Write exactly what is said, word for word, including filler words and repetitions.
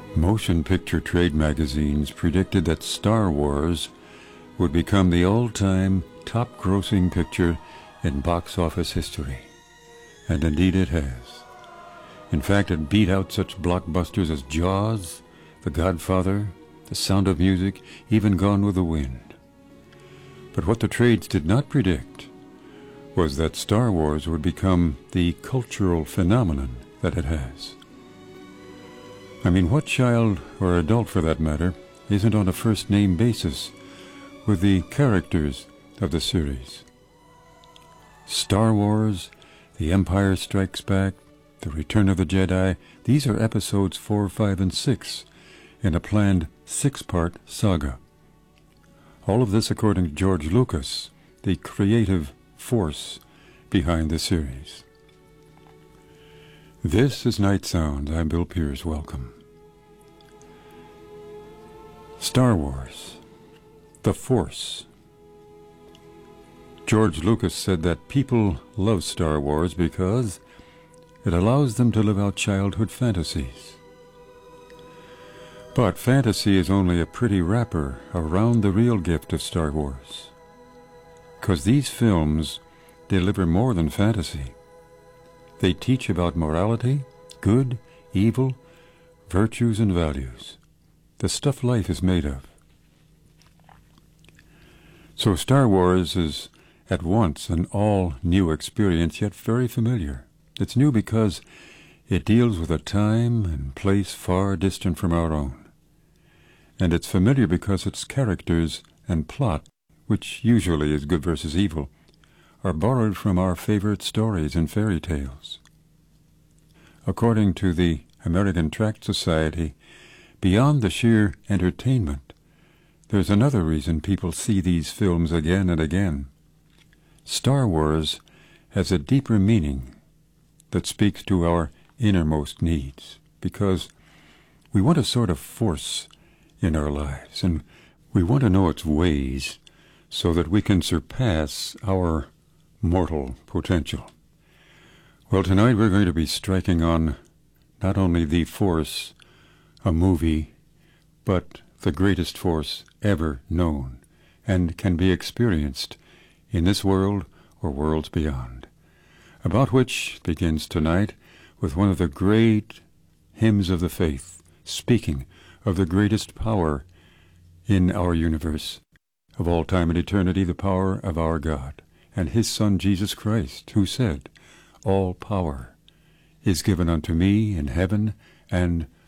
Motion picture trade magazines predicted that Star Wars would become the all-time top-grossing picture in box office history. And indeed it has. In fact, it beat out such blockbusters as Jaws, The Godfather, The Sound of Music, even Gone with the Wind. But what the trades did not predict was that Star Wars would become the cultural phenomenon that it has. I mean, what child, or adult for that matter, isn't on a first-name basis with the characters of the series? Star Wars, The Empire Strikes Back, The Return of the Jedi, these are episodes four, five, and six in a planned six-part saga. All of this according to George Lucas, the creative force behind the series. This is Night Sound. I'm Bill Pierce. Welcome. Star Wars, the Force. George Lucas said that people love Star Wars because it allows them to live out childhood fantasies. But fantasy is only a pretty wrapper around the real gift of Star Wars, because these films deliver more than fantasy. They teach about morality, good, evil, virtues, and values, the stuff life is made of. So Star Wars is at once an all-new experience, yet very familiar. It's new because it deals with a time and place far distant from our own. And it's familiar because its characters and plot, which usually is good versus evil, are borrowed from our favorite stories and fairy tales. According to the American Tract Society, beyond the sheer entertainment, there's another reason people see these films again and again. Star Wars has a deeper meaning that speaks to our innermost needs, because we want a sort of force in our lives, and we want to know its ways so that we can surpass our mortal potential. Well, tonight we're going to be striking on not only the Force, a movie, but the greatest force ever known and can be experienced in this world or worlds beyond, about which begins tonight with one of the great hymns of the faith, speaking of the greatest power in our universe, of all time and eternity, the power of our God and his Son Jesus Christ, who said, "All power is given unto me in heaven and